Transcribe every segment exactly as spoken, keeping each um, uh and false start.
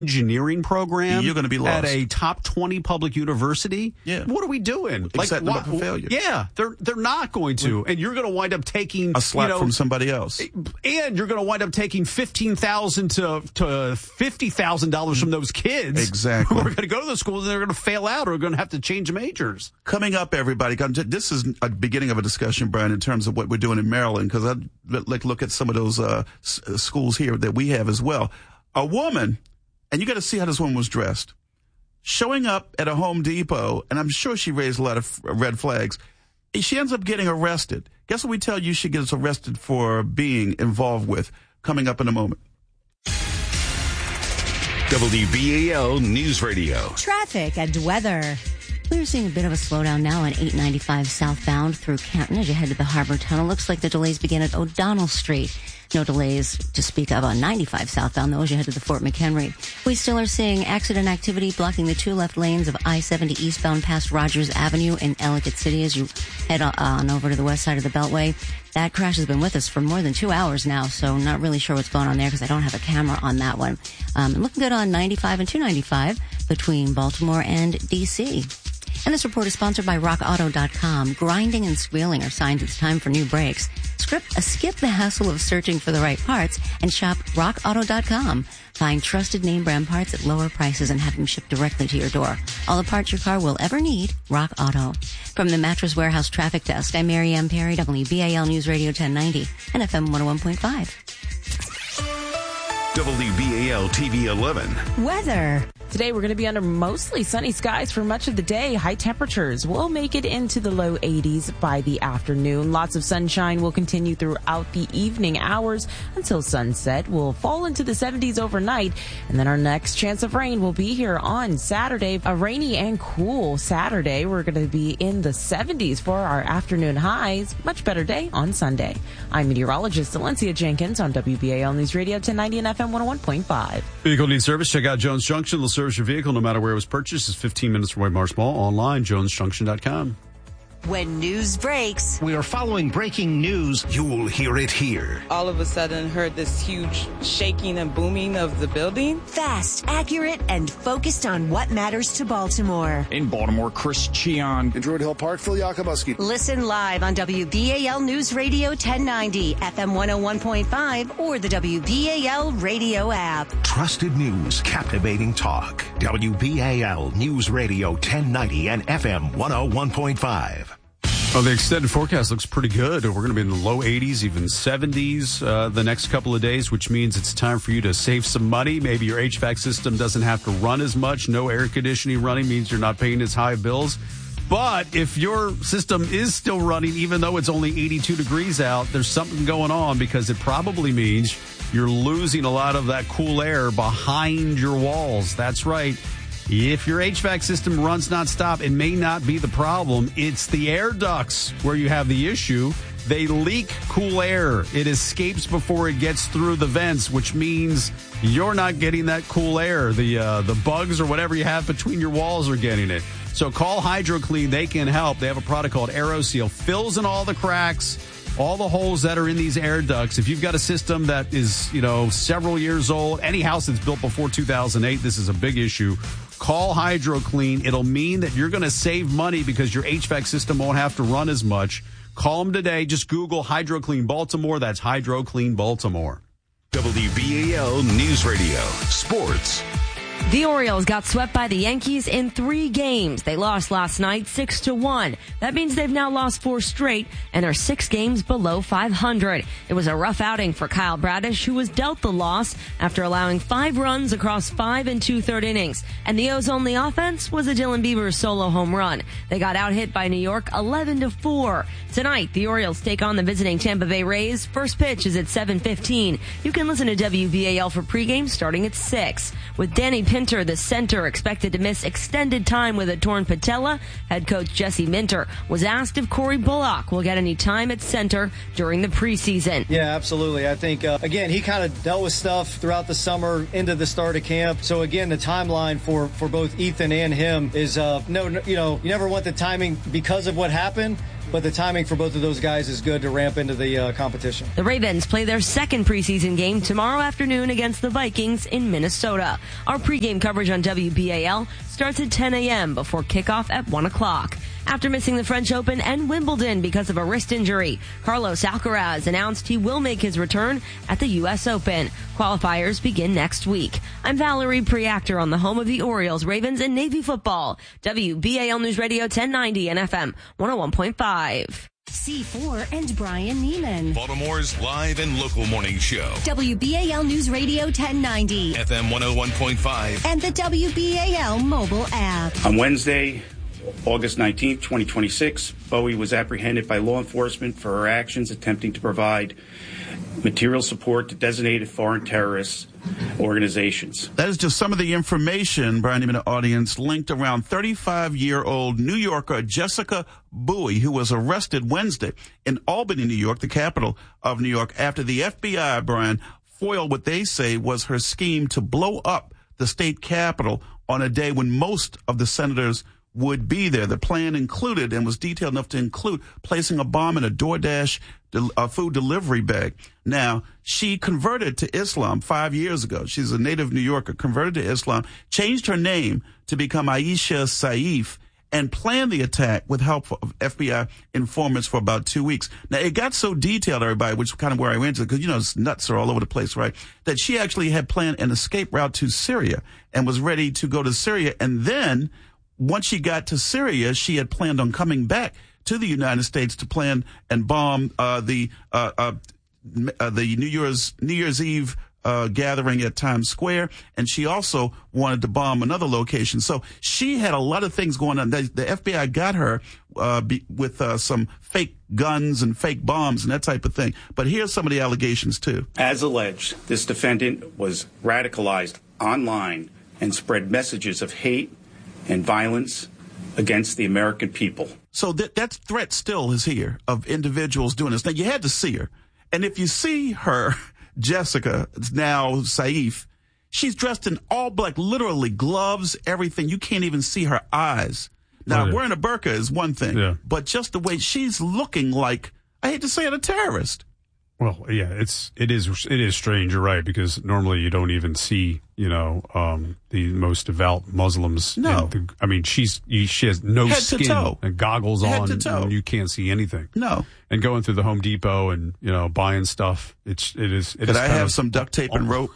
engineering program you're going to be lost. At a top twenty public university. Yeah. What are we doing? Like, setting them up for failure. Yeah, they're they're not going to. And you're going to wind up taking a slap you know, from somebody else. And you're going to wind up taking fifteen thousand dollars to, to fifty thousand dollars from those kids. Exactly. Who are going to go to the schools and they're going to fail out or are going to have to change majors. Coming up, everybody, this is a beginning of a discussion, Brian, in terms of what we're doing in Maryland, because I'd like look at some of those uh, schools here that we have as well. A woman, and you got to see how this woman was dressed, showing up at a Home Depot, and I'm sure she raised a lot of red flags. She ends up getting arrested. Guess what we tell you she gets arrested for being involved with? Coming up in a moment. W B A L News Radio. Traffic and weather. We're seeing a bit of a slowdown now on eight ninety-five southbound through Canton as you head to the Harbor Tunnel. Looks like the delays begin at O'Donnell Street. No delays to speak of on ninety-five southbound, though, as you head to the Fort McHenry. We still are seeing accident activity blocking the two left lanes of I seventy eastbound past Rogers Avenue in Ellicott City as you head on over to the west side of the Beltway. That crash has been with us for more than two hours now, so not really sure what's going on there because I don't have a camera on that one. Um, looking good on ninety-five and two ninety-five between Baltimore and D C And this report is sponsored by rock auto dot com. Grinding and squealing are signs it's time for new brakes. Skip, uh, skip the hassle of searching for the right parts and shop rock auto dot com. Find trusted name brand parts at lower prices and have them shipped directly to your door. All the parts your car will ever need, Rock Auto. From the Mattress Warehouse Traffic Desk, I'm Mary M. Perry, W B A L News Radio ten ninety and F M one oh one point five. W B A L T V eleven. Weather. Today we're going to be under mostly sunny skies for much of the day. High temperatures will make it into the low eighties by the afternoon. Lots of sunshine will continue throughout the evening hours until sunset. We'll fall into the seventies overnight. And then our next chance of rain will be here on Saturday. A rainy and cool Saturday. We're going to be in the seventies for our afternoon highs. Much better day on Sunday. I'm meteorologist Valencia Jenkins on W B A L News Radio ten ninety and F M one oh one point five. Vehicle needs service. Check out Jones Junction. They'll service your vehicle no matter where it was purchased. It's fifteen minutes from White Mall. Online, jones junction dot com. When news breaks, we are following breaking news. You'll hear it here. All of a sudden, heard this huge shaking and booming of the building. Fast, accurate, and focused on what matters to Baltimore. In Baltimore, Chris Cheon. In Druid Hill Park, Phil Yakubuski. Listen live on W B A L News Radio ten ninety, F M one oh one point five, or the W B A L radio app. Trusted news, captivating talk. W B A L News Radio ten ninety and F M one oh one point five. Well, the extended forecast looks pretty good. We're going to be in the low eighties, even seventies uh, the next couple of days, which means it's time for you to save some money. Maybe your H V A C system doesn't have to run as much. No air conditioning running means you're not paying as high bills. But if your system is still running, even though it's only eighty-two degrees out, there's something going on because it probably means you're losing a lot of that cool air behind your walls. That's right. If your H V A C system runs nonstop, it may not be the problem. It's the air ducts where you have the issue. They leak cool air. It escapes before it gets through the vents, which means you're not getting that cool air. The uh, the bugs or whatever you have between your walls are getting it. So call HydroClean. They can help. They have a product called AeroSeal. Fills in all the cracks, all the holes that are in these air ducts. If you've got a system that is, you know, several years old, any house that's built before two thousand eight, this is a big issue. Call HydroClean. It'll mean that you're going to save money because your H V A C system won't have to run as much. Call them today. Just Google HydroClean Baltimore. That's HydroClean Baltimore. W B A L News Radio. Sports. The Orioles got swept by the Yankees in three games. They lost last night six to one. That means they've now lost four straight and are six games below five hundred. It was a rough outing for Kyle Bradish, who was dealt the loss after allowing five runs across five and two-third innings. And the O's only offense was a Dylan Bieber solo home run. They got out-hit by New York eleven to four. Tonight, the Orioles take on the visiting Tampa Bay Rays. First pitch is at seven fifteen. You can listen to W B A L for pregame starting at six. With Danny Pinter, the center, expected to miss extended time with a torn patella, head coach Jesse Minter was asked if Corey Bullock will get any time at center during the preseason. Yeah, absolutely. I think, uh, again, he kind of dealt with stuff throughout the summer into the start of camp. So, again, the timeline for, for both Ethan and him is, uh, no, no, you know, you never want the timing because of what happened. but the timing for both of those guys is good to ramp into the uh, competition. The Ravens play their second preseason game tomorrow afternoon against the Vikings in Minnesota. Our pregame coverage on W B A L starts at ten a.m. before kickoff at one o'clock. After missing the French Open and Wimbledon because of a wrist injury, Carlos Alcaraz announced he will make his return at the U S Open. Qualifiers begin next week. I'm Valerie Preactor on the home of the Orioles, Ravens, and Navy football. W B A L News Radio ten ninety and F M one oh one point five. C four and Brian Neiman. Baltimore's live and local morning show. W B A L News Radio ten ninety. F M one oh one point five. And the W B A L mobile app. On Wednesday, August nineteenth, twenty twenty-six, Bowie was apprehended by law enforcement for her actions attempting to provide material support to designated foreign terrorist organizations. That is just some of the information, Brian, even the audience, linked around thirty-five-year-old New Yorker Jessica Bowie, who was arrested Wednesday in Albany, New York, the capital of New York, after the F B I, Brian, foiled what they say was her scheme to blow up the state capitol on a day when most of the senators would be there. The plan included, and was detailed enough to include, placing a bomb in a DoorDash del- uh, food delivery bag. Now, she converted to Islam five years ago. She's a native New Yorker, converted to Islam, changed her name to become Aisha Saif, and planned the attack with help of F B I informants for about two weeks. Now, it got so detailed, everybody, which is kind of where I went to, because, you know, nuts are all over the place, right, that she actually had planned an escape route to Syria and was ready to go to Syria. And then once she got to Syria, she had planned on coming back to the United States to plan and bomb uh, the uh, uh, uh, the New Year's New Year's Eve uh, gathering at Times Square, and she also wanted to bomb another location. So she had a lot of things going on. The, the F B I got her uh, be, with uh, some fake guns and fake bombs and that type of thing. But here's some of the allegations too. As alleged, this defendant was radicalized online and spread messages of hate and violence against the American people. So that that threat still is here of individuals doing this. Now, you had to see her. And if you see her, Jessica, now Saif, she's dressed in all black, literally gloves, everything. You can't even see her eyes. Now, oh, yeah. wearing a burqa is one thing, yeah. but just the way she's looking like, I hate to say it, a terrorist. Well, yeah, it's it is it is strange. You're right, because normally you don't even see, you know, um, the most devout Muslims. No, the, I mean she's she has no Head skin to toe. and goggles Head on, to toe. and you can't see anything. No, and going through the Home Depot and you know buying stuff, it's it is. It Could is I kind have of some duct tape and rope?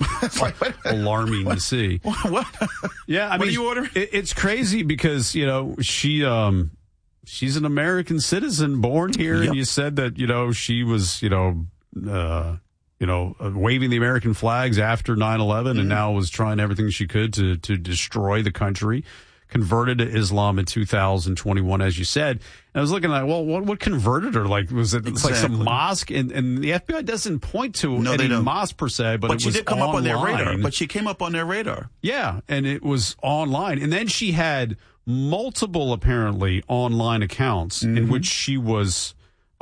Alarming what? to see. What? Yeah, I what mean, do you order? It, it's crazy because you know she um she's an American citizen born here, yep. and you said that you know she was you know. Uh, you know, uh, waving the American flags after nine eleven mm-hmm. and now was trying everything she could to, to destroy the country, converted to Islam in two thousand twenty-one, as you said. And I was looking at, well, what, what converted her? Like, was it exactly. like some mosque? And, and the F B I doesn't point to no, any mosque per se, but, but it she was did come online. up on their radar. But she came up on their radar. Yeah, and it was online. And then she had multiple, apparently, online accounts mm-hmm. in which she was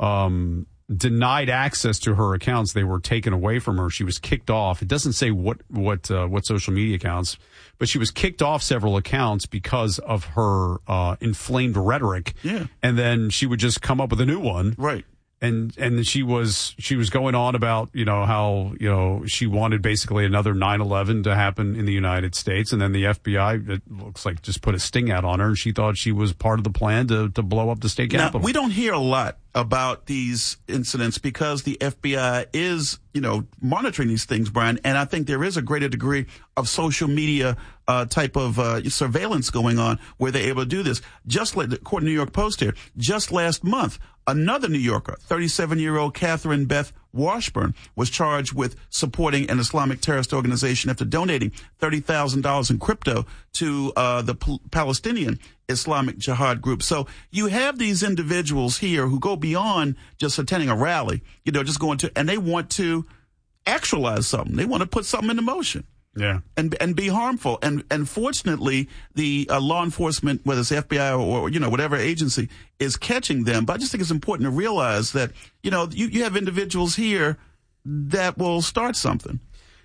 um denied access to her accounts. They were taken away from her. She was kicked off. It doesn't say what what uh, what social media accounts, but she was kicked off several accounts because of her uh, inflamed rhetoric. Yeah, and then she would just come up with a new one. Right. And and she was she was going on about, you know, how, you know, she wanted basically another nine eleven to happen in the United States. And then the F B I, it looks like, just put a sting out on her. And she thought she was part of the plan to, to blow up the state capitol. Now, we don't hear a lot about these incidents because the F B I is, you know, monitoring these things, Brian. And I think there is a greater degree of social media uh, type of uh, surveillance going on where they're able to do this. Just like, according to New York Post here, just last month, another New Yorker, thirty-seven-year-old Catherine Beth Washburn, was charged with supporting an Islamic terrorist organization after donating thirty thousand dollars in crypto to uh, the P- Palestinian Islamic Jihad group. So you have these individuals here who go beyond just attending a rally, you know, just going to, and they want to actualize something. They want to put something into motion. Yeah, and and be harmful. And and fortunately, the uh, law enforcement, whether it's F B I or, or you know whatever agency, is catching them. But I just think it's important to realize that you know you, you have individuals here that will start something.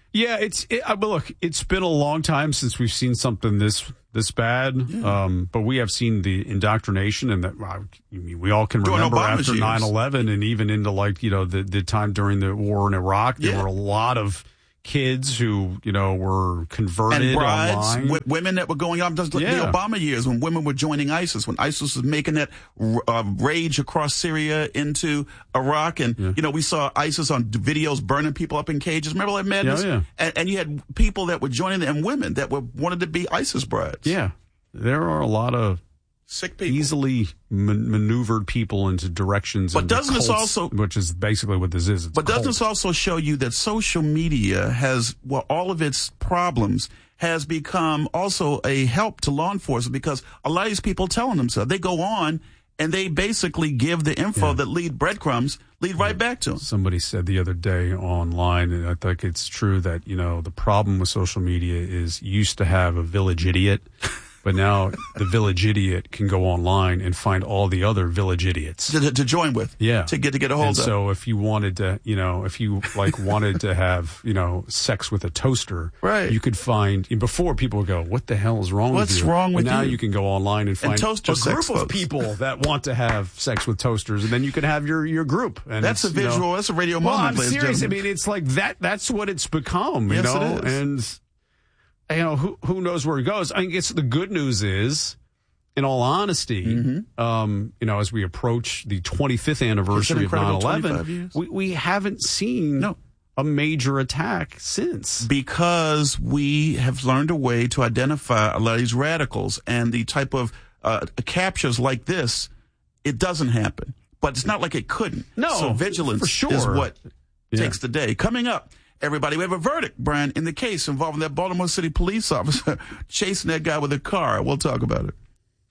Yeah, it's it, uh, but look, it's been a long time since we've seen something this this bad. Yeah. Um, but we have seen the indoctrination, and that I mean, we all can During remember Obama's after years. nine eleven and even into like you know the the time during the war in Iraq, there Yeah. were a lot of kids who you know were converted and brides, online. w- women that were going on just like Yeah. the Obama years when women were joining ISIS, when ISIS was making that uh, rage across Syria into Iraq, and Yeah. you know we saw ISIS on videos burning people up in cages. Remember that madness? Yeah, yeah. And, and you had people that were joining them, and women that were wanted to be ISIS brides. Yeah, there are a lot of sick people, easily man- maneuvered people into directions. But into doesn't this cults, also- which is basically what this is? It's But a doesn't cult. this also show you that social media has, well, all of its problems has become also a help to law enforcement, because a lot of these people telling themselves, they go on and they basically give the info Yeah. that lead breadcrumbs, lead right back to them. Somebody said the other day online, and I think it's true, that, you know, the problem with social media is you used to have a village idiot, but now the village idiot can go online and find all the other village idiots. To, to join with. Yeah. To get to get a hold and of. so if you wanted to, you know, if you like wanted to have, you know, sex with a toaster, Right. you could find, before people would go, what the hell is wrong What's with you? wrong with but now you? you can go online and find toaster a sex group of folks. people that want to have sex with toasters, and then you can have your, your group. And That's it's, a you know- visual, that's a radio well, moment, I'm ladies and serious. I gentlemen. mean, it's like that, that's what it's become, you Yes, know? it is. And, you know, who who knows where it goes? I guess the good news is, in all honesty, Mm-hmm. um, you know, as we approach the twenty-fifth anniversary of incredible nine twenty-five eleven, years? we, we haven't seen No. a major attack since. Because we have learned a way to identify a lot of these radicals, and the type of uh, captures like this, it doesn't happen. But it's not like it couldn't. No, so vigilance for sure. is what Yeah. takes the day. Coming up, everybody, we have a verdict, Brian, in the case involving that Baltimore City police officer chasing that guy with a car. We'll talk about it.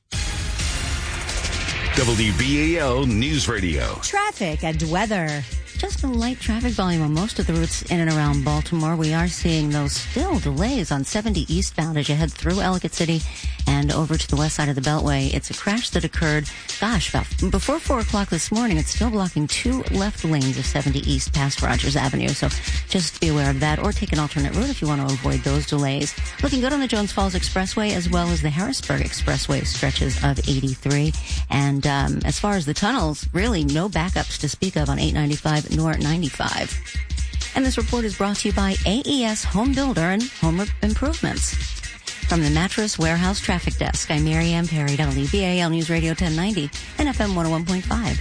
W B A L News Radio. Traffic and weather. Just a light traffic volume on most of the routes in and around Baltimore. We are seeing those still delays on seventy eastbound as you head through Ellicott City and over to the west side of the Beltway. It's a crash that occurred, gosh, about before four o'clock this morning. It's still blocking two left lanes of seventy east past Rogers Avenue. So just be aware of that, or take an alternate route if you want to avoid those delays. Looking good on the Jones Falls Expressway as well as the Harrisburg Expressway stretches of eighty-three. And um, as far as the tunnels, really no backups to speak of on eight ninety-five nor ninety-five. And this report is brought to you by A E S Home Builder and Home Improvements. From the Mattress Warehouse Traffic Desk, I'm Mary Ann Perry, W B A L News Radio ten ninety and F M one oh one point five.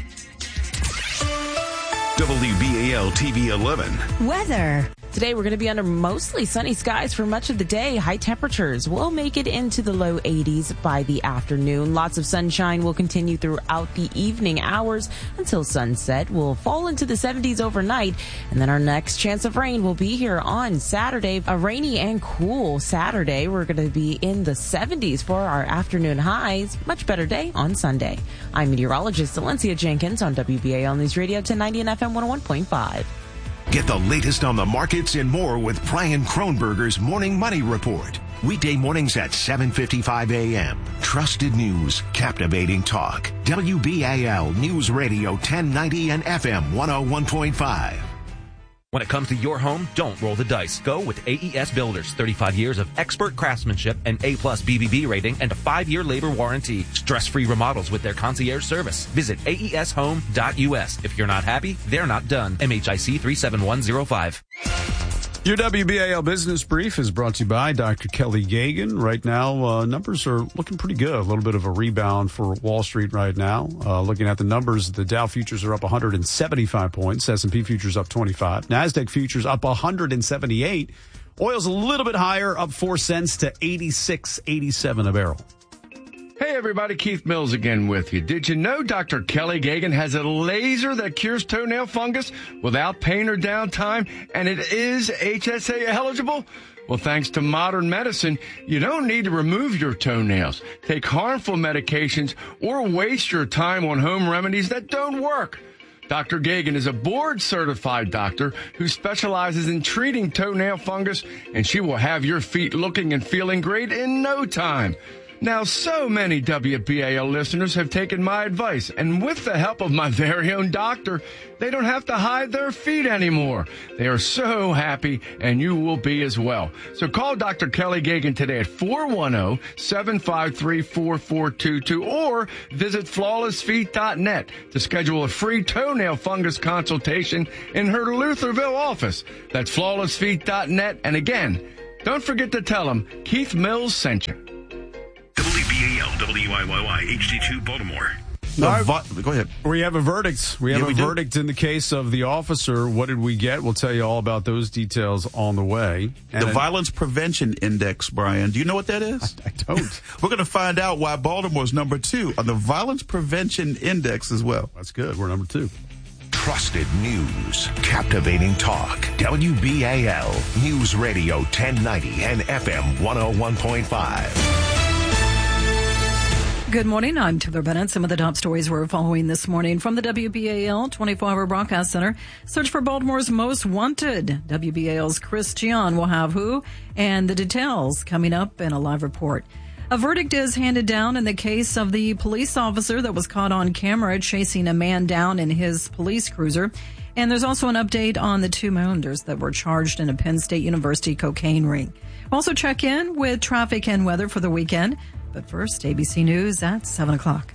W B A L T V eleven. Weather. Today we're going to be under mostly sunny skies for much of the day. High temperatures will make it into the low eighties by the afternoon. Lots of sunshine will continue throughout the evening hours until sunset. We'll fall into the seventies overnight, and then our next chance of rain will be here on Saturday. A rainy and cool Saturday. We're going to be in the seventies for our afternoon highs. Much better day on Sunday. I'm meteorologist Valencia Jenkins on W B A L News Radio ten ninety and F M one oh one point five. Get the latest on the markets and more with Brian Kronberger's Morning Money Report. Weekday mornings at seven fifty-five a.m. Trusted news, captivating talk. W B A L News Radio ten ninety and F M one oh one point five. When it comes to your home, don't roll the dice. Go with A E S Builders. thirty-five years of expert craftsmanship, an A plus B B B rating, and a five-year labor warranty. Stress-free remodels with their concierge service. Visit A E S home dot U S. If you're not happy, they're not done. M H I C three seven one zero five. Your W B A L Business Brief is brought to you by Doctor Kelly Gagan. Right now, uh, numbers are looking pretty good. A little bit of a rebound for Wall Street right now. Uh, looking at the numbers, the Dow futures are up one hundred seventy-five points. S and P futures up twenty-five. NASDAQ futures up one hundred seventy-eight. Oil's a little bit higher, up four cents to eighty-six eighty-seven a barrel. Hey everybody, Keith Mills again with you. Did you know Doctor Kelly Gagan has a laser that cures toenail fungus without pain or downtime, and it is H S A eligible? Well, thanks to modern medicine, you don't need to remove your toenails, take harmful medications, or waste your time on home remedies that don't work. Doctor Gagan is a board-certified doctor who specializes in treating toenail fungus, and she will have your feet looking and feeling great in no time. Now, so many W B A L listeners have taken my advice, and with the help of my very own doctor, they don't have to hide their feet anymore. They are so happy, and you will be as well. So call Doctor Kelly Gagan today at four one zero, seven five three, four four two two or visit flawless feet dot net to schedule a free toenail fungus consultation in her Lutherville office. That's flawless feet dot net. And again, don't forget to tell them Keith Mills sent you. W B A L, W I Y Y, H D two, Baltimore. No, Right. vi- go ahead. We have a verdict. We have Yeah, a we do. verdict in the case of the officer. What did we get? We'll tell you all about those details on the way. And The Violence Prevention Index, Brian. Do you know what that is? I don't. We're going to find out why Baltimore's number two on the Violence Prevention Index as well. That's good. We're number two. Trusted news, captivating talk. W B A L, News Radio ten ninety and F M one oh one point five. Good morning. I'm Taylor Bennett. Some of the top stories we're following this morning from the W B A L twenty-four hour Broadcast Center. Search for Baltimore's most wanted. W B A L's Chris Gian will have who and the details coming up in a live report. A verdict is handed down in the case of the police officer that was caught on camera chasing a man down in his police cruiser. And there's also an update on the two Marylanders that were charged in a Penn State University cocaine ring. We'll also check in with traffic and weather for the weekend. But first, A B C News at seven o'clock.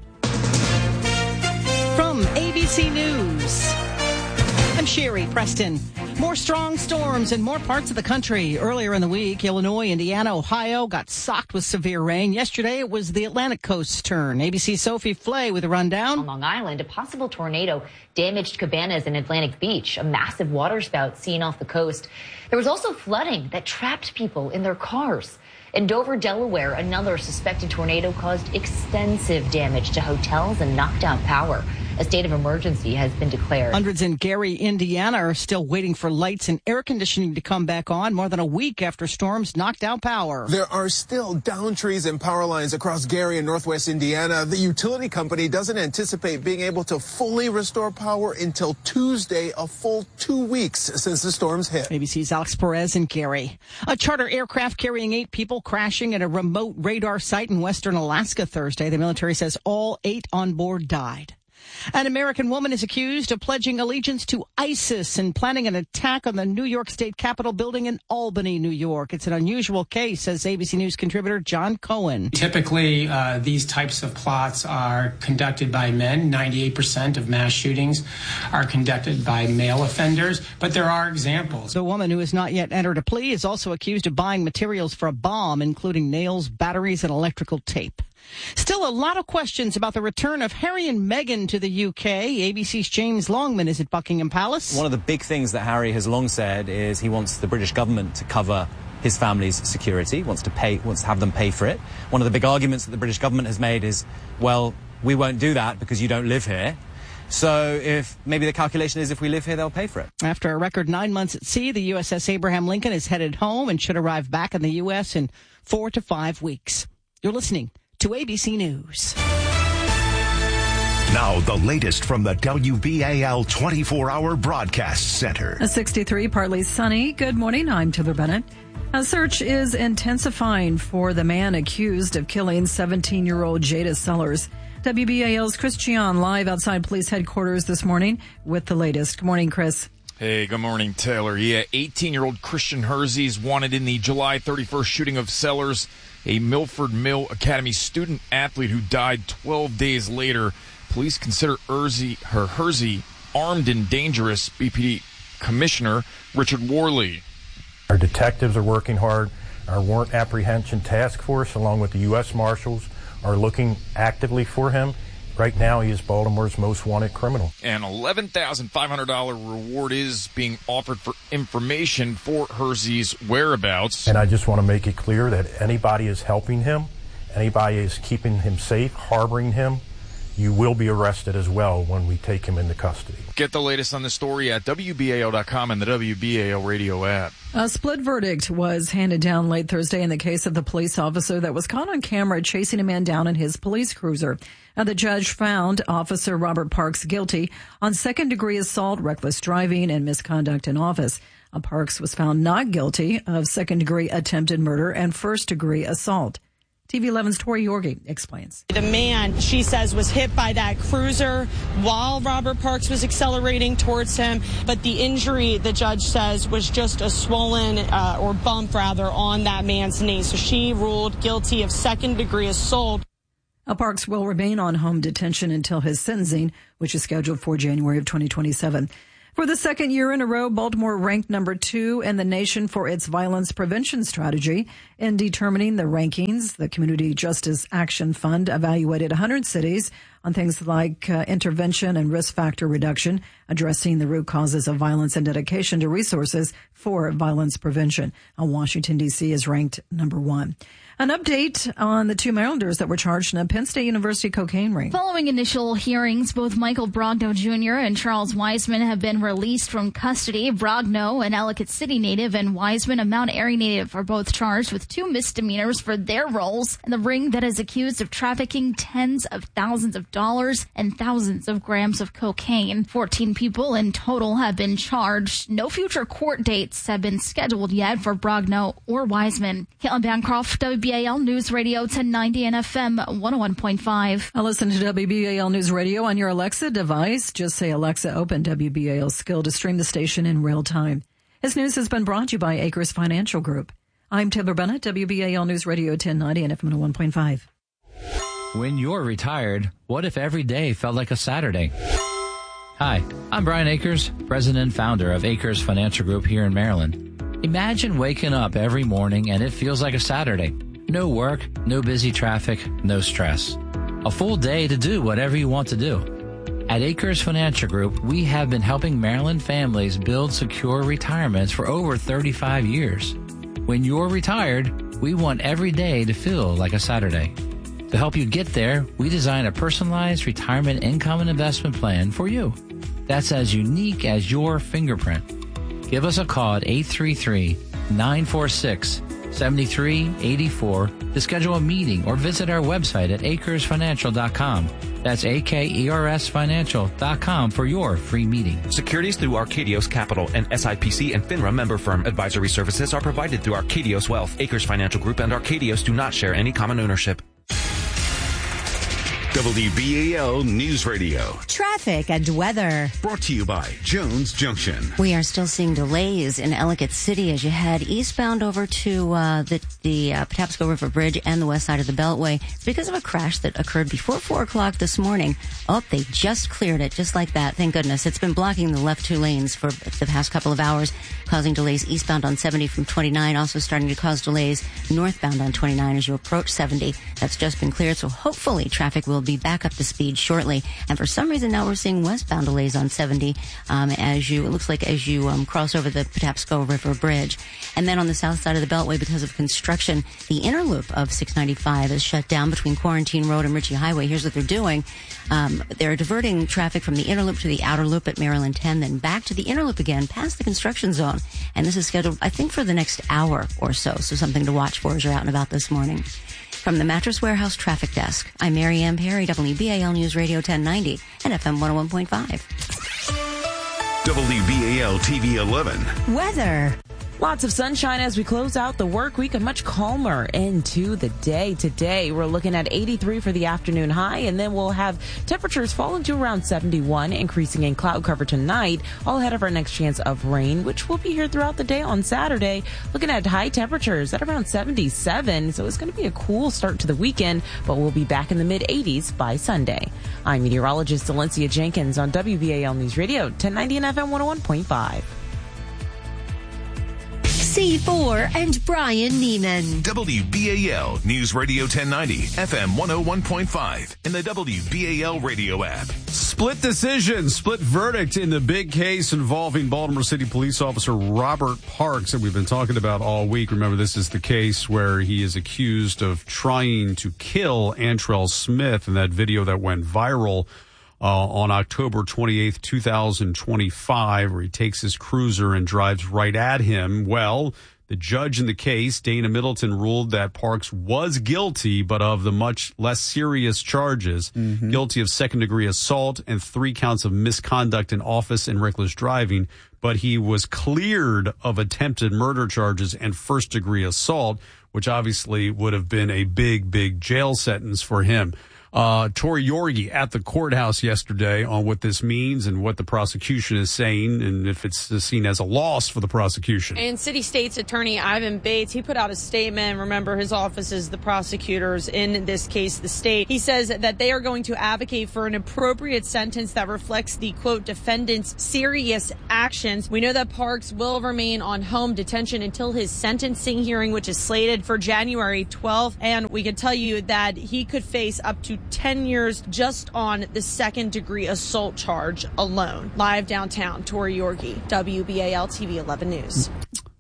From A B C News, I'm Sherry Preston. More strong storms in more parts of the country. Earlier in the week, Illinois, Indiana, Ohio got socked with severe rain. Yesterday, it was the Atlantic coast's turn. A B C's Sophie Flay with a rundown. On Long Island, a possible tornado damaged cabanas in Atlantic Beach, a massive waterspout seen off the coast. There was also flooding that trapped people in their cars. In Dover, Delaware, another suspected tornado caused extensive damage to hotels and knocked out power. A state of emergency has been declared. Hundreds in Gary, Indiana are still waiting for lights and air conditioning to come back on more than a week after storms knocked out power. There are still downed trees and power lines across Gary and northwest Indiana. The utility company doesn't anticipate being able to fully restore power until Tuesday, a full two weeks since the storms hit. A B C's Alex Perez in Gary. A charter aircraft carrying eight people crashing at a remote radar site in western Alaska Thursday. The military says all eight on board died. An American woman is accused of pledging allegiance to ISIS and planning an attack on the New York State Capitol building in Albany, New York. It's an unusual case, says A B C News contributor John Cohen. Typically, uh, these types of plots are conducted by men. ninety-eight percent of mass shootings are conducted by male offenders, but there are examples. The woman, who has not yet entered a plea, is also accused of buying materials for a bomb, including nails, batteries, and electrical tape. Still a lot of questions about the return of Harry and Meghan to the U K. A B C's James Longman is at Buckingham Palace. One of the big things that Harry has long said is he wants the British government to cover his family's security, wants to pay, wants to have them pay for it. One of the big arguments that the British government has made is, well, we won't do that because you don't live here. So if maybe the calculation is if we live here, they'll pay for it. After a record nine months at sea, the U S S Abraham Lincoln is headed home and should arrive back in the U S in four to five weeks. You're listening to A B C News. Now, the latest from the W B A L twenty-four hour Broadcast Center. A sixty-three, partly sunny. Good morning. I'm Taylor Bennett. A search is intensifying for the man accused of killing seventeen-year-old Jada Sellers. W B A L's Chris Gian live outside police headquarters this morning with the latest. Good morning, Chris. Hey, good morning, Taylor. Yeah, eighteen-year-old Christian Hersey is wanted in the July thirty-first shooting of Sellers, a Milford Mill Academy student athlete who died twelve days later. Police consider Hersey, her Hersey armed and dangerous. B P D Commissioner Richard Worley. Our detectives are working hard. Our warrant apprehension task force, along with the U S Marshals, are looking actively for him. Right now, he is Baltimore's most wanted criminal. An eleven thousand five hundred dollars reward is being offered for information for Hersey's whereabouts. And I just want to make it clear that anybody is helping him, anybody is keeping him safe, harboring him, you will be arrested as well when we take him into custody. Get the latest on the story at W B A L dot com and the W B A L radio app. A split verdict was handed down late Thursday in the case of the police officer that was caught on camera chasing a man down in his police cruiser. Now, the judge found Officer Robert Parks guilty on second-degree assault, reckless driving, and misconduct in office. Uh, Parks was found not guilty of second-degree attempted murder and first-degree assault. T V eleven's Tori Yorgi explains. The man, she says, was hit by that cruiser while Robert Parks was accelerating towards him. But the injury, the judge says, was just a swollen uh, or bump, rather, on that man's knee. So she ruled guilty of second-degree assault. Now, Parks will remain on home detention until his sentencing, which is scheduled for January of twenty twenty-seven. For the second year in a row, Baltimore ranked number two in the nation for its violence prevention strategy. In determining the rankings, the Community Justice Action Fund evaluated one hundred cities on things like uh, intervention and risk factor reduction, addressing the root causes of violence, and dedication to resources for violence prevention. Now, Washington, D C is ranked number one. An update on the two Marylanders that were charged in a Penn State University cocaine ring. Following initial hearings, both Michael Brogno Junior and Charles Wiseman have been released from custody. Brogno, an Ellicott City native, and Wiseman, a Mount Airy native, are both charged with two misdemeanors for their roles in the ring that is accused of trafficking tens of thousands of dollars and thousands of grams of cocaine. Fourteen people in total have been charged. No future court dates have been scheduled yet for Brogno or Wiseman. Caitlin Bancroft, W B A L News Radio ten ninety and F M one oh one point five. I'll listen to W B A L News Radio on your Alexa device. Just say, Alexa, open W B A L skill to stream the station in real time. This news has been brought to you by Acres Financial Group. I'm Taylor Bennett, W B A L News Radio ten ninety and F M one oh one point five. When you're retired, what if every day felt like a Saturday? Hi, I'm Brian Akers, president and founder of Acres Financial Group here in Maryland. Imagine waking up every morning and it feels like a Saturday. No work, no busy traffic, no stress. A full day to do whatever you want to do. At Acres Financial Group, we have been helping Maryland families build secure retirements for over thirty-five years. When you're retired, we want every day to feel like a Saturday. To help you get there, we design a personalized retirement income and investment plan for you. That's as unique as your fingerprint. Give us a call at eight three three, nine four six, seven three eight four to schedule a meeting or visit our website at acres financial dot com. That's A K E R S financial dot com for your free meeting. Securities through Arcadios Capital, and S I P C and FINRA member firm. Advisory services are provided through Arcadios Wealth. Acres Financial Group and Arcadios do not share any common ownership. W B A L News Radio. Traffic and weather. Brought to you by Jones Junction. We are still seeing delays in Ellicott City as you head eastbound over to uh, the, the uh, Patapsco River Bridge and the west side of the Beltway. It's because of a crash that occurred before four o'clock this morning. Oh, they just cleared it, just like that. Thank goodness. It's been blocking the left two lanes for the past couple of hours, causing delays eastbound on seventy from twenty-nine, also starting to cause delays northbound on twenty-nine as you approach seventy. That's just been cleared, so hopefully traffic will be back up to speed shortly. And for some reason now we're seeing westbound delays on seventy um, as you, it looks like as you um, cross over the Patapsco River Bridge. And then on the south side of the Beltway, because of construction, the inner loop of six ninety-five is shut down between Quarantine Road and Ritchie Highway. Here's what they're doing. Um, they're diverting traffic from the inner loop to the outer loop at Maryland ten, then back to the inner loop again past the construction zone. And this is scheduled, I think, for the next hour or so. So something to watch for as you're out and about this morning. From the Mattress Warehouse Traffic Desk, I'm Mary Ann Perry, W B A L News Radio ten ninety and F M one oh one point five. W B A L T V eleven. Weather. Lots of sunshine as we close out the work week, and much calmer into the day. Today, we're looking at eighty-three for the afternoon high, and then we'll have temperatures falling to around seventy-one, increasing in cloud cover tonight, all ahead of our next chance of rain, which will be here throughout the day on Saturday. Looking at high temperatures at around seventy-seven, so it's going to be a cool start to the weekend, but we'll be back in the mid-eighties by Sunday. I'm meteorologist Valencia Jenkins on W B A L News Radio, ten ninety and F M one oh one point five. C four and Brian Neiman. W B A L News Radio ten ninety, F M one oh one point five, and the W B A L radio app. Split decision, split verdict in the big case involving Baltimore City Police Officer Robert Parks that we've been talking about all week. Remember, this is the case where he is accused of trying to kill Antrell Smith in that video that went viral Uh, on October twenty-eighth, twenty twenty-five, where he takes his cruiser and drives right at him. Well, the judge in the case, Dana Middleton, ruled that Parks was guilty, but of the much less serious charges, mm-hmm. guilty of second-degree assault and three counts of misconduct in office and reckless driving. But he was cleared of attempted murder charges and first-degree assault, which obviously would have been a big, big jail sentence for him. Uh, Tori Yorgi at the courthouse yesterday on what this means and what the prosecution is saying, and if it's seen as a loss for the prosecution. And City State's attorney Ivan Bates, he put out a statement. Remember, his office is the prosecutors in this case, the state. He says that they are going to advocate for an appropriate sentence that reflects the, quote, defendant's serious actions. We know that Parks will remain on home detention until his sentencing hearing, which is slated for January twelfth. And we can tell you that he could face up to ten years just on the second degree assault charge alone. Live downtown, Tori Yorgi, W B A L T V eleven News.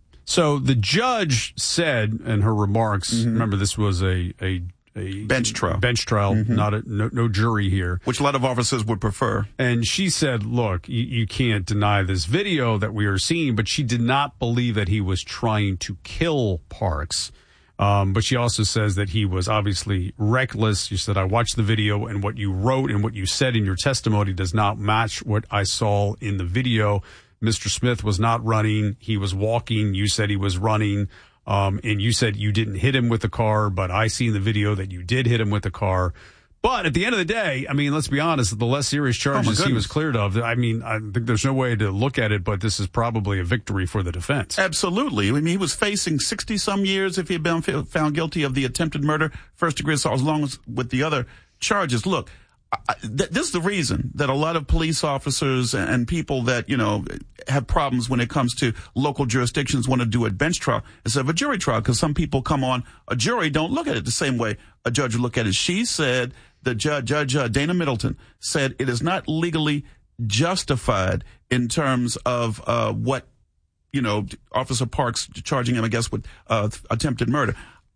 So the judge said in her remarks, mm-hmm. remember this was a, a, a bench trial, bench trial, mm-hmm. not a, no, no jury here. Which a lot of officers would prefer. And she said, look, you, you can't deny this video that we are seeing, but she did not believe that he was trying to kill Parks. Um, but she also says that he was obviously reckless. She said, I watched the video and what you wrote and what you said in your testimony does not match what I saw in the video. Mister Smith was not running. He was walking. You said he was running. Um, and you said you didn't hit him with the car, but I see in the video that you did hit him with the car. But at the end of the day, I mean, let's be honest, the less serious charges oh he was cleared of, I mean, I think there's no way to look at it, but this is probably a victory for the defense. Absolutely. I mean, he was facing sixty-some years if he had been found guilty of the attempted murder, first-degree assault, as long as with the other charges. Look, I, th- this is the reason that a lot of police officers and people that, you know, have problems when it comes to local jurisdictions want to do a bench trial instead of a jury trial, because some people come on a jury don't look at it the same way a judge would look at it. She said, the judge, Judge uh, Dana Middleton, said it is not legally justified in terms of uh, what, you know, Officer Parks charging him, I guess, with uh, attempted murder.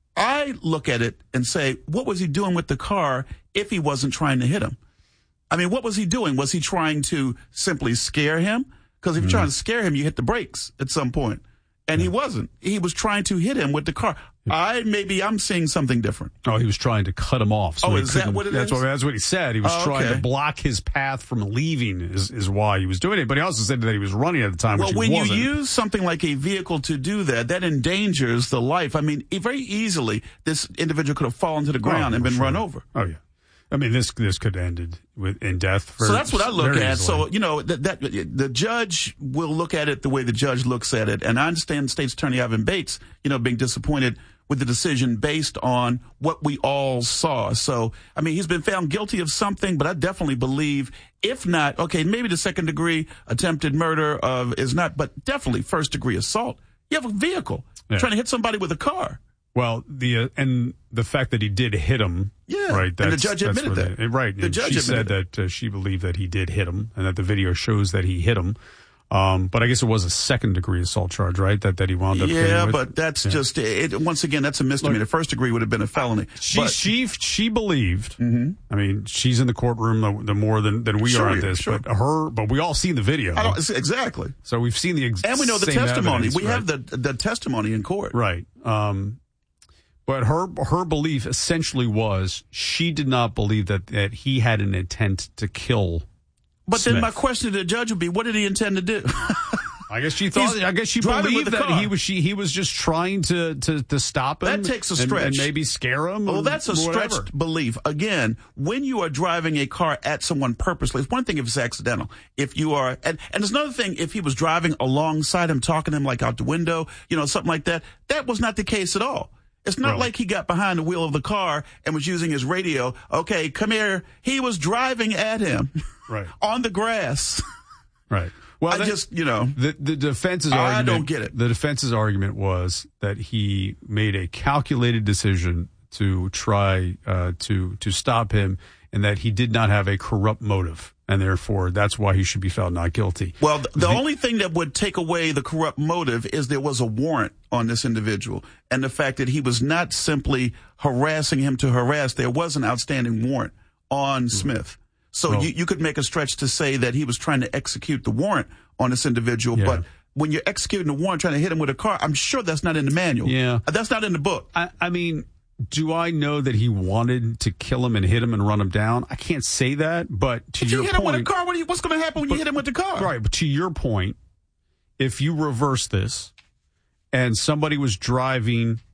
I look at it and say, what was he doing with the car if he wasn't trying to hit him? I mean, what was he doing? Was he trying to simply scare him? Because if you're mm. trying to scare him, you hit the brakes at some point. And yeah. he wasn't. He was trying to hit him with the car. I maybe I'm seeing something different. Oh, he was trying to cut him off. So oh, is that what it that's is? What, that's what he said. He was oh, trying okay. to block his path from leaving is, is why he was doing it. But he also said that he was running at the time, well, which when he wasn't. you use something like a vehicle to do that, that endangers the life. I mean, very easily, this individual could have fallen to the ground oh, and been sure. run over. Oh, yeah. I mean, this this could have ended with, in death. For so that's what I look at. Easily. So, you know, that, that the judge will look at it the way the judge looks at it. And I understand State's Attorney Ivan Bates, you know, being disappointed with the decision based on what we all saw. So, I mean, he's been found guilty of something, but I definitely believe, if not, okay, maybe the second degree attempted murder of is not, but definitely first degree assault. You have a vehicle yeah. trying to hit somebody with a car. Well, the uh, and the fact that he did hit him, yeah, right? That's, and the judge admitted that, they, right? The and judge she said that, that uh, she believed that he did hit him, and that the video shows that he hit him. Um, but I guess it was a second degree assault charge, right? That that he wound up. Yeah, with. but that's yeah. just it. Once again, that's a misdemeanor. Look, first degree would have been a felony. She but, she she believed. Mm-hmm. I mean, she's in the courtroom the, the more than, than we sure, are on this. Sure. But her, but we all seen the video. I don't, exactly. So we've seen the ex- and we know the same testimony. Evidence, we right? have the the testimony in court, right? Um, But her her belief essentially was she did not believe that, that he had an intent to kill. But Smith. then my question to the judge would be, what did he intend to do? I guess she thought. He's I guess she believed that car. he was she he was just trying to to, to stop him. That takes a and, stretch, and maybe scare him. Well, that's a whatever. stretched belief. Again, when you are driving a car at someone purposely, it's one thing if it's accidental. If you are, and and there's another thing if he was driving alongside him, talking to him like out the window, you know, something like that. That was not the case at all. It's not really? like he got behind the wheel of the car and was using his radio. Okay, come here. He was driving at him, right, on the grass, right. Well, I that, just, you know, the the defense's I argument. don't get it. The defense's argument was that he made a calculated decision to try uh, to to stop him, and that he did not have a corrupt motive, and therefore that's why he should be found not guilty. Well, the, the only thing that would take away the corrupt motive is there was a warrant on this individual, and the fact that he was not simply harassing him to harass. There was an outstanding warrant on Smith. So well, you, you could make a stretch to say that he was trying to execute the warrant on this individual. Yeah. But when you're executing the warrant, trying to hit him with a car, I'm sure that's not in the manual. Yeah. That's not in the book. I, I mean, do I know that he wanted to kill him and hit him and run him down? I can't say that, but to if your you hit point, him with a car, what you, what's going to happen when but, you hit him with the car? Right, but to your point, if you reverse this and somebody was driving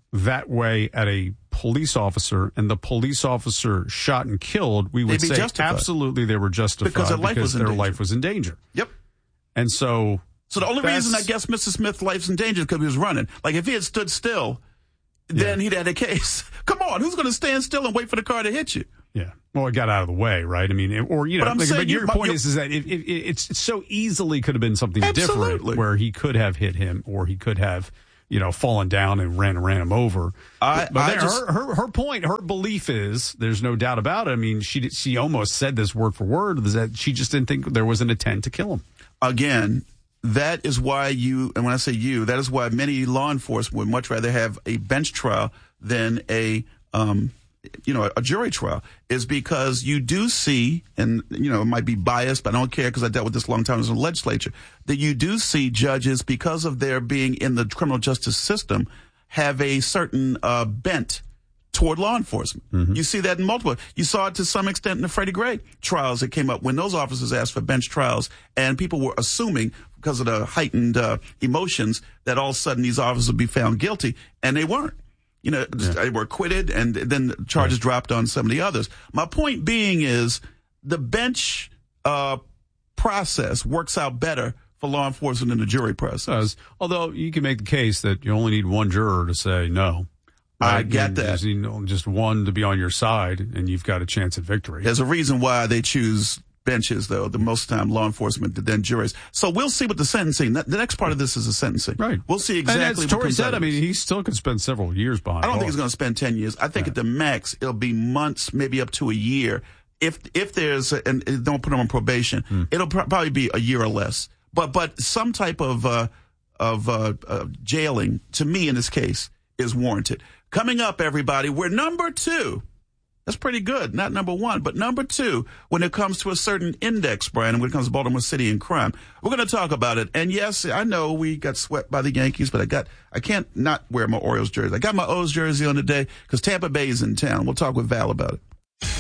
that way at a police officer and the police officer shot and killed, we would They'd be say justified. absolutely they were justified Because their life was in their danger. life was in danger. Yep. And so... So the only that's- reason I guess Mister Smith's life's in danger is because he was running. Like if he had stood still, then he'd had a case. Come on, who's going to stand still and wait for the car to hit you? Yeah. Well, it got out of the way, right? I mean, it, or, you know, But I'm like, saying but you- your but point you- is, is that it, it, it's, it's so easily could have been something Absolutely. different where he could have hit him or he could have, you know, fallen down and ran, ran him over. I- but I there, just- her, her, her point, her belief is, there's no doubt about it. I mean, she, she almost said this word for word, is that she just didn't think there was an intent to kill him. Again, that is why you, and when I say you, that is why many law enforcement would much rather have a bench trial than a, um, you know, a jury trial, is because you do see, and, you know, it might be biased, but I don't care because I dealt with this a long time as a legislature, that you do see judges, because of their being in the criminal justice system, have a certain uh, bent toward law enforcement. Mm-hmm. You see that in multiple. You saw it to some extent in the Freddie Gray trials that came up when those officers asked for bench trials, and people were assuming because of the heightened uh, emotions that all of a sudden these officers would be found guilty, and they weren't. You know, Yeah. they were acquitted, and then charges dropped on some of the others. My point being is the bench uh, process works out better for law enforcement than the jury process. Does. Although you can make the case that you only need one juror to say no. I Right? get You that. just need just one to be on your side, and you've got a chance at victory. There's a reason why they choose benches, though, the most time law enforcement than juries. So we'll see what the sentencing, the next part of this is the sentencing. Right. We'll see And exactly as what Tory comes said, out I of mean, this. he still could spend several years behind I don't think bars. he's going to spend ten years. I think at the max, it'll be months, maybe up to a year. If if there's, a, and and don't put him on probation, Hmm. it'll pro- probably be a year or less. But but some type of uh, of uh, uh, jailing, to me in this case, is warranted. Coming up, everybody, we're number two. That's pretty good. Not number one, but number two when it comes to a certain index, Brian, when it comes to Baltimore City and crime. We're going to talk about it. And yes, I know we got swept by the Yankees, but I got, I can't not wear my Orioles jersey. I got my O's jersey on today because Tampa Bay is in town. We'll talk with Val about it.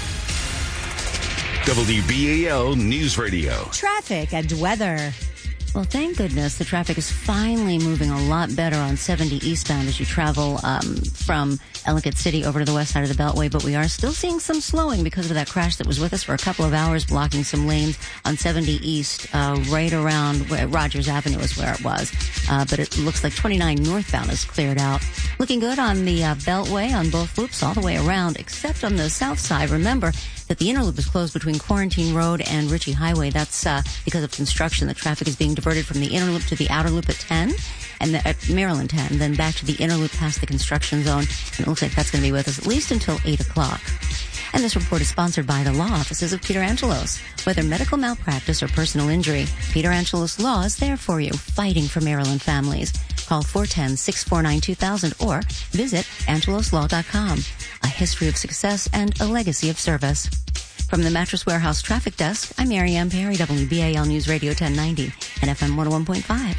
W B A L News Radio. Traffic and weather. Well, thank goodness the traffic is finally moving a lot better on seventy eastbound as you travel um, from Ellicott City over to the west side of the Beltway, but we are still seeing some slowing because of that crash that was with us for a couple of hours, blocking some lanes on seventy East, uh, right around where Rogers Avenue is where it was. Uh, but it looks like twenty-nine northbound is cleared out. Looking good on the uh, Beltway on both loops all the way around, except on the south side. Remember that the inner loop is closed between Quarantine Road and Ritchie Highway. That's uh, because of construction. The traffic is being diverted from the inner loop to the outer loop at ten, and the, at Maryland ten, then back to the inner loop past the construction zone. And it looks like that's going to be with us at least until eight o'clock. And this report is sponsored by the law offices of Peter Angelos. Whether medical malpractice or personal injury, Peter Angelos Law is there for you, fighting for Maryland families. Call four one zero, six four nine, two thousand or visit angelos law dot com. A history of success and a legacy of service. From the Mattress Warehouse Traffic Desk, I'm Mary Ann Perry, W B A L News Radio ten ninety and F M one oh one point five.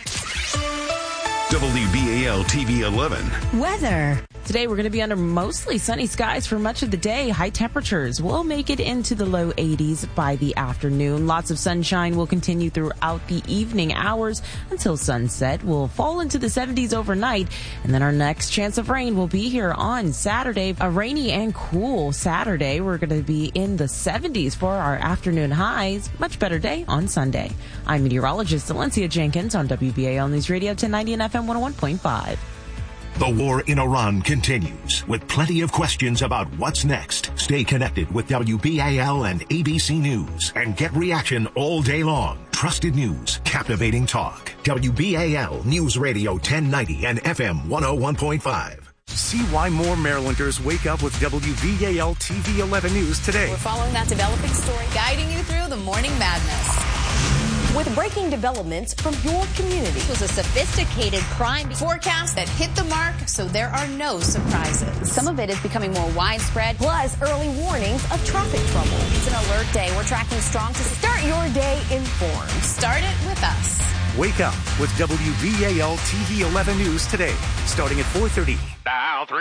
W B A L T V eleven. Weather. Today we're going to be under mostly sunny skies for much of the day. High temperatures will make it into the low eighties by the afternoon. Lots of sunshine will continue throughout the evening hours until sunset. We'll fall into the seventies overnight, and then our next chance of rain will be here on Saturday. A rainy and cool Saturday. We're going to be in the seventies for our afternoon highs. Much better day on Sunday. I'm meteorologist Valencia Jenkins on W B A L News Radio ten ninety and F M one oh one point five. The war in Iran continues with plenty of questions about what's next. Stay connected with W B A L and A B C News and get reaction all day long. Trusted news, captivating talk. W B A L News Radio ten ninety and F M one oh one point five. See why more Marylanders wake up with W B A L T V eleven News today. We're following that developing story, guiding you through the morning madness. With breaking developments from your community. It was a sophisticated crime Forecasts that hit the mark, so there are no surprises. Some of it is becoming more widespread. Plus, early warnings of traffic trouble. It's an alert day. We're tracking strong to Start your day informed. Start it with us. Wake up with W B A L T V eleven News today, starting at four thirty. Now, three